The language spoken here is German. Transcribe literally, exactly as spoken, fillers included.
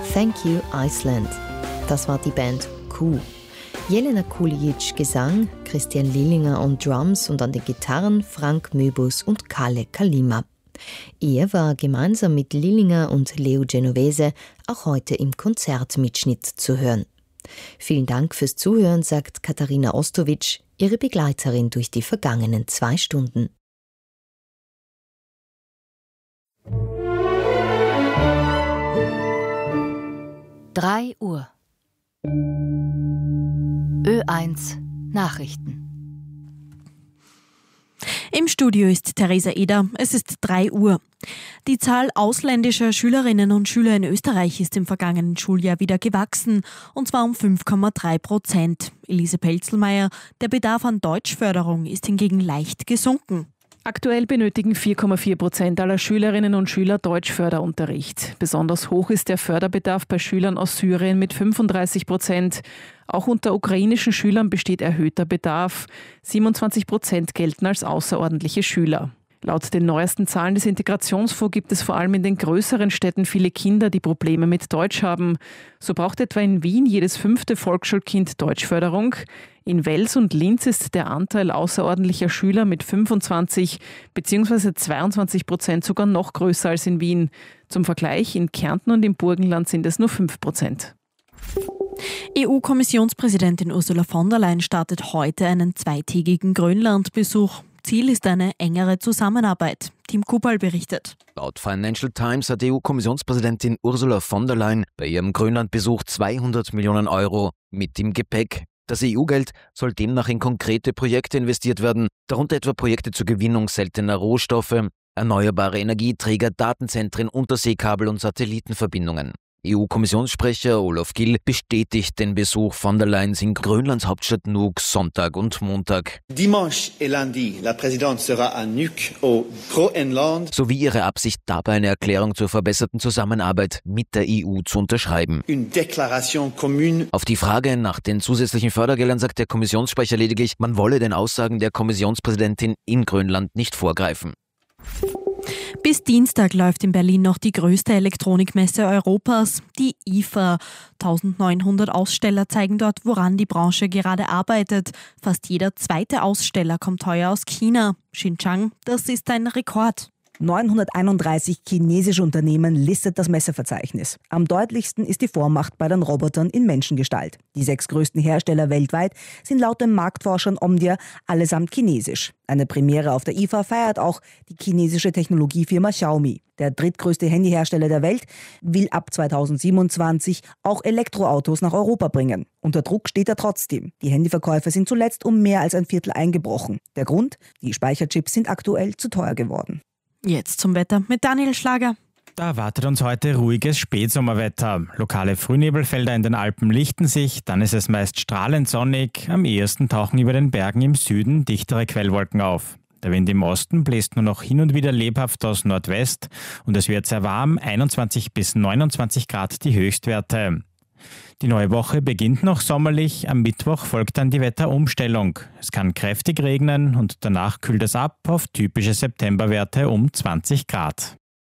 Thank You Iceland. Das war die Band Q. Jelena Kulic Gesang, Christian Lillinger on Drums und an den Gitarren Frank Möbus und Kalle Kalima. Er war gemeinsam mit Lillinger und Leo Genovese auch heute im Konzertmitschnitt zu hören. Vielen Dank fürs Zuhören, sagt Katharina Ostowitsch, ihre Begleiterin durch die vergangenen zwei Stunden. drei Uhr. Ö eins Nachrichten. Im Studio ist Theresa Eder. Es ist drei Uhr. Die Zahl ausländischer Schülerinnen und Schüler in Österreich ist im vergangenen Schuljahr wieder gewachsen, und zwar um fünf Komma drei Prozent. Elise Pelzelmeier, der Bedarf an Deutschförderung ist hingegen leicht gesunken. Aktuell benötigen vier Komma vier Prozent aller Schülerinnen und Schüler Deutschförderunterricht. Besonders hoch ist der Förderbedarf bei Schülern aus Syrien mit fünfunddreißig Prozent. Auch unter ukrainischen Schülern besteht erhöhter Bedarf. siebenundzwanzig Prozent gelten als außerordentliche Schüler. Laut den neuesten Zahlen des Integrationsfonds gibt es vor allem in den größeren Städten viele Kinder, die Probleme mit Deutsch haben. So braucht etwa in Wien jedes fünfte Volksschulkind Deutschförderung. In Wels und Linz ist der Anteil außerordentlicher Schüler mit fünfundzwanzig bzw. zweiundzwanzig Prozent sogar noch größer als in Wien. Zum Vergleich, in Kärnten und im Burgenland sind es nur fünf Prozent. E U-Kommissionspräsidentin Ursula von der Leyen startet heute einen zweitägigen Grönland-Besuch. Ziel ist eine engere Zusammenarbeit. Tim Kubal berichtet. Laut Financial Times hat E U-Kommissionspräsidentin Ursula von der Leyen bei ihrem Grönlandbesuch zweihundert Millionen Euro mit im Gepäck. Das E U-Geld soll demnach in konkrete Projekte investiert werden, darunter etwa Projekte zur Gewinnung seltener Rohstoffe, erneuerbare Energieträger, Datenzentren, Unterseekabel und Satellitenverbindungen. E U-Kommissionssprecher Olaf Gill bestätigt den Besuch von der Leyen in Grönlands Hauptstadt Nuuk Sonntag und Montag. Dimanche et lundi, la présidente sera à Nuuk au Groenland. Sowie ihre Absicht, dabei eine Erklärung zur verbesserten Zusammenarbeit mit der E U zu unterschreiben. Une déclaration commune. Auf die Frage nach den zusätzlichen Fördergeldern sagt der Kommissionssprecher lediglich, man wolle den Aussagen der Kommissionspräsidentin in Grönland nicht vorgreifen. Bis Dienstag läuft in Berlin noch die größte Elektronikmesse Europas, die I F A. neunzehnhundert Aussteller zeigen dort, woran die Branche gerade arbeitet. Fast jeder zweite Aussteller kommt heuer aus China. Xinjiang, das ist ein Rekord. neunhunderteinunddreißig chinesische Unternehmen listet das Messeverzeichnis. Am deutlichsten ist die Vormacht bei den Robotern in Menschengestalt. Die sechs größten Hersteller weltweit sind laut den Marktforschern Omdia allesamt chinesisch. Eine Premiere auf der I F A feiert auch die chinesische Technologiefirma Xiaomi. Der drittgrößte Handyhersteller der Welt will ab zweitausendsiebenundzwanzig auch Elektroautos nach Europa bringen. Unter Druck steht er trotzdem. Die Handyverkäufe sind zuletzt um mehr als ein Viertel eingebrochen. Der Grund? Die Speicherchips sind aktuell zu teuer geworden. Jetzt zum Wetter mit Daniel Schlager. Da erwartet uns heute ruhiges Spätsommerwetter. Lokale Frühnebelfelder in den Alpen lichten sich, dann ist es meist strahlend sonnig. Am ehesten tauchen über den Bergen im Süden dichtere Quellwolken auf. Der Wind im Osten bläst nur noch hin und wieder lebhaft aus Nordwest und es wird sehr warm, einundzwanzig bis neunundzwanzig Grad die Höchstwerte. Die neue Woche beginnt noch sommerlich, am Mittwoch folgt dann die Wetterumstellung. Es kann kräftig regnen und danach kühlt es ab auf typische Septemberwerte um zwanzig Grad.